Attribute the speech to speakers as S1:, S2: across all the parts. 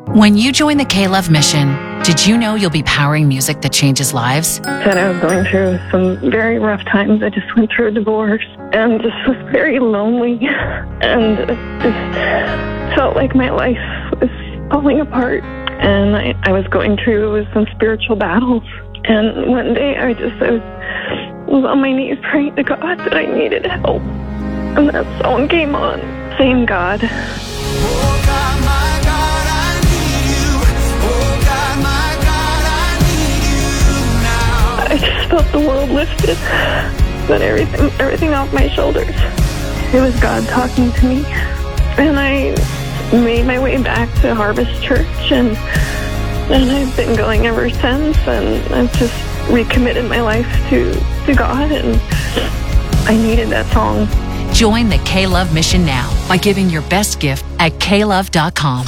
S1: When you join the K-Love mission, did you know you'll be powering music that changes lives?
S2: Said I was going through some very rough times. I just went through a divorce and just was very lonely and just felt like my life was falling apart. And I was going through some spiritual battles. And one day I was on my knees praying to God that I needed help. And that song came on, Same God.
S3: Oh God, my God, I need you. Oh God, my God, I need you now.
S2: I just felt the world lifted, but everything off my shoulders. It was God talking to me. And I made my way back to Harvest Church, and I've been going ever since, and I've just recommitted my life to God, and I needed that song.
S1: Join the K-Love mission now by giving your best gift at klove.com.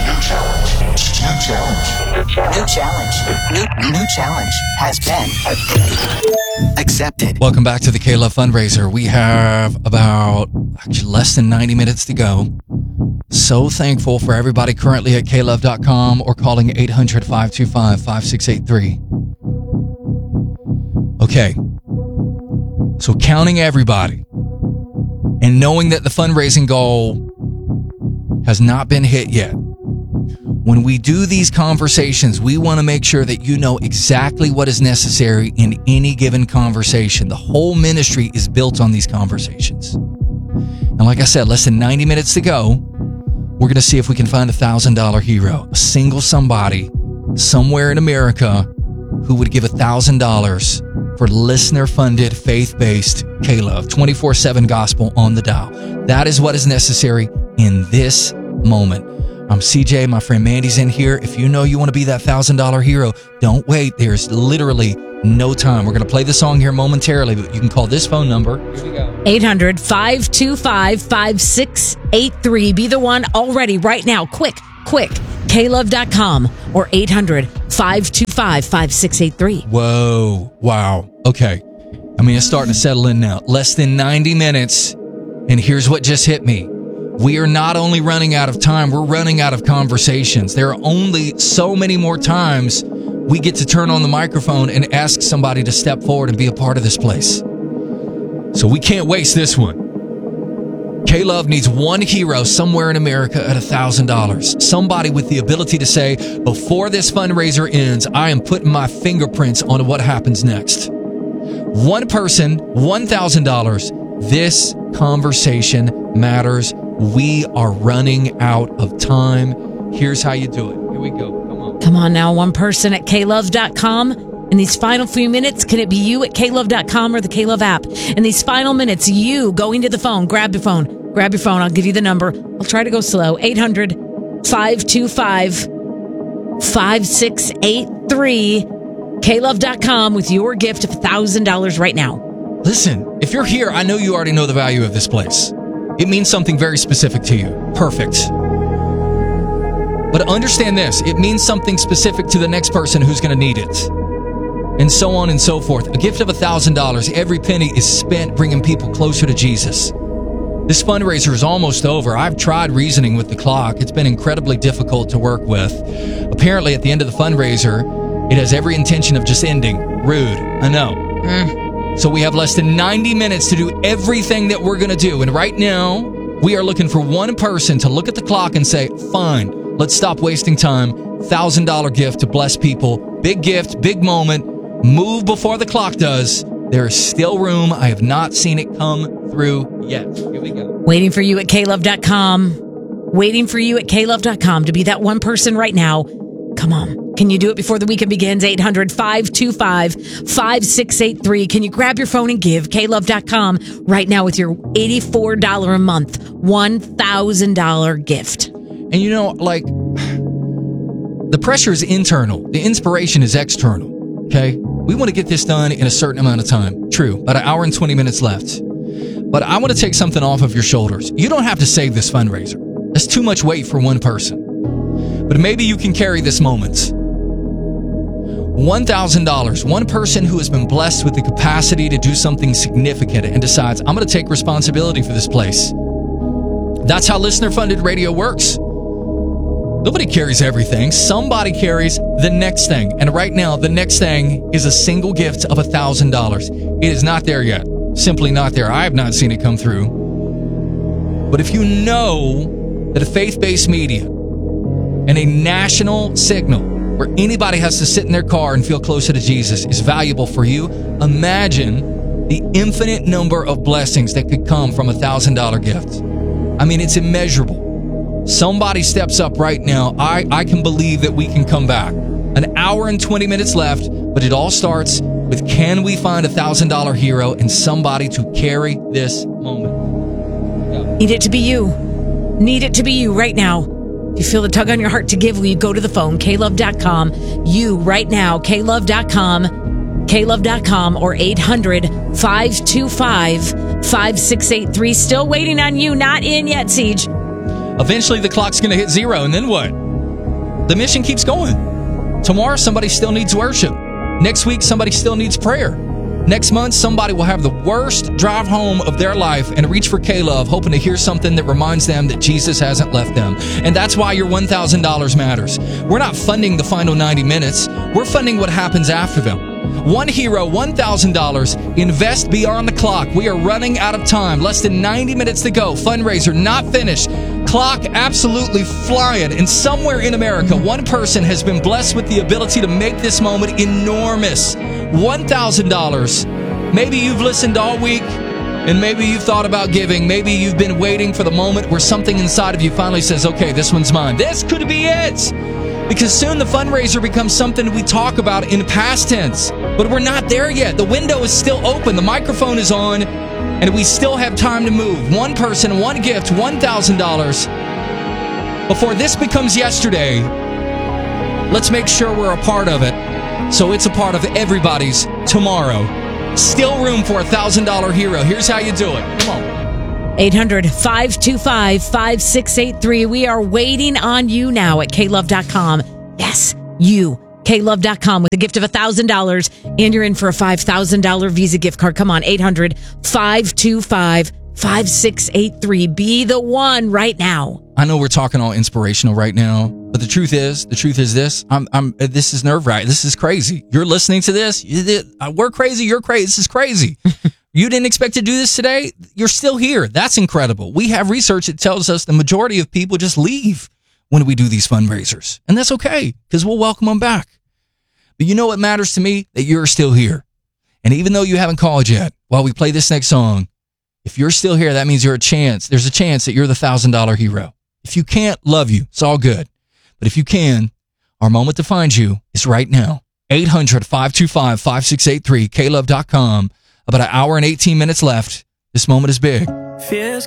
S4: New challenge has been accepted.
S5: Welcome back to the K-Love fundraiser. We have about less than 90 minutes to go. So thankful for everybody currently at klove.com or calling 800-525-5683. Okay. So counting everybody and knowing that the fundraising goal has not been hit yet. When we do these conversations, we want to make sure that you know exactly what is necessary in any given conversation. The whole ministry is built on these conversations. And like I said, less than 90 minutes to go. We're going to see if we can find a $1,000 hero, a single somebody somewhere in America who would give $1,000 for listener-funded, faith-based K-Love, 24/7 gospel on the dial. That is what is necessary in this moment. I'm CJ, my friend Mandy's in here. If you know you want to be that $1,000 hero, don't wait. There's literally no time. We're going to play the song here momentarily, but you can call this phone number. Here we go.
S6: 800-525-5683. Be the one already right now. Quick. klove.com or 800-525-5683.
S5: Whoa. Wow. Okay. I mean, it's starting to settle in now. Less than 90 minutes, and here's what just hit me. We are not only running out of time, we're running out of conversations. There are only so many more times we get to turn on the microphone and ask somebody to step forward and be a part of this place. So we can't waste this one. K-Love needs one hero somewhere in America at $1,000. Somebody with the ability to say, before this fundraiser ends, I am putting my fingerprints on what happens next. One person, $1,000. This conversation matters. We are running out of time. Here's how you do it. Here we go.
S6: Come on now, one person at klove.com. In these final few minutes, can it be you at klove.com or the K-Love app? In these final minutes, you going to the phone, grab your phone. I'll give you the number. I'll try to go slow. 800-525-5683. klove.com with your gift of $1,000 right now.
S5: Listen, if you're here, I know you already know the value of this place. It means something very specific to you. Perfect. But understand this, it means something specific to the next person who's going to need it. And so on and so forth. A gift of $1,000, every penny is spent bringing people closer to Jesus. This fundraiser is almost over. I've tried reasoning with the clock. It's been incredibly difficult to work with. Apparently, at the end of the fundraiser, it has every intention of just ending. Rude. I know. So we have less than 90 minutes to do everything that we're going to do. And right now, we are looking for one person to look at the clock and say, fine, let's stop wasting time. $1,000 gift to bless people. Big gift, big moment. Move before the clock does. There is still room. I have not seen it come through yet. Here we go.
S6: Waiting for you at klove.com. Waiting for you at klove.com to be that one person right now. Come on. Can you do it before the weekend begins? 800-525-5683. Can you grab your phone and give klove.com right now with your $84 a month, $1,000 gift?
S5: And you know, like, the pressure is internal. The inspiration is external. Okay? We want to get this done in a certain amount of time. True. About an hour and 20 minutes left. But I want to take something off of your shoulders. You don't have to save this fundraiser. That's too much weight for one person. But maybe you can carry this moment. $1,000. One person who has been blessed with the capacity to do something significant and decides, I'm going to take responsibility for this place. That's how listener-funded radio works. Nobody carries everything. Somebody carries the next thing. And right now, the next thing is a single gift of $1,000. It is not there yet. Simply not there. I have not seen it come through. But if you know that a faith-based media and a national signal where anybody has to sit in their car and feel closer to Jesus is valuable for you, imagine the infinite number of blessings that could come from $1,000 gift. I mean, it's immeasurable. Somebody steps up right now. I can believe that we can come back. An hour and 20 minutes left, but it all starts with, can we find $1,000 hero and somebody to carry this moment? Yeah.
S6: Need it to be you. Need it to be you right now. If you feel the tug on your heart to give, will you go to the phone, klove.com. You right now, klove.com, klove.com, or 800-525-5683. Still waiting on you. Not in yet, Siege.
S5: Eventually, the clock's going to hit 0, and then what? The mission keeps going. Tomorrow, somebody still needs worship. Next week, somebody still needs prayer. Next month, somebody will have the worst drive home of their life and reach for K-Love, hoping to hear something that reminds them that Jesus hasn't left them. And that's why your $1,000 matters. We're not funding the final 90 minutes. We're funding what happens after them. One hero, $1,000. Invest beyond the clock. We are running out of time. Less than 90 minutes to go. Fundraiser not finished. Clock absolutely flying. And somewhere in America, one person has been blessed with the ability to make this moment enormous. $1,000. Maybe you've listened all week, and maybe you've thought about giving. Maybe you've been waiting for the moment where something inside of you finally says, okay, this one's mine. This could be it. Because soon the fundraiser becomes something we talk about in past tense. But we're not there yet. The window is still open. The microphone is on, and we still have time to move. One person, one gift, $1,000. Before this becomes yesterday, let's make sure we're a part of it, so it's a part of everybody's tomorrow. Still room for $1,000 hero. Here's how you do it. Come on.
S6: 800-525-5683. We are waiting on you now at klove.com. Yes, you. klove.com with a gift of $1,000, and you're in for a $5,000 Visa gift card. Come on, 800-525-5683. Be the one right now.
S5: I know we're talking all inspirational right now, but the truth is this. This is nerve-wracking. This is crazy. You're listening to this. We're crazy. You're crazy. This is crazy. You didn't expect to do this today? You're still here. That's incredible. We have research that tells us the majority of people just leave when we do these fundraisers. And that's okay, because we'll welcome them back. But you know what matters to me? That you're still here. And even though you haven't called yet, while we play this next song, if you're still here, that means there's a chance that you're the $1,000 hero. If you can't, love you. It's all good. But if you can, our moment to find you is right now. 800-525-5683, klove.com. About an hour and 18 minutes left. This moment is big.
S3: Fears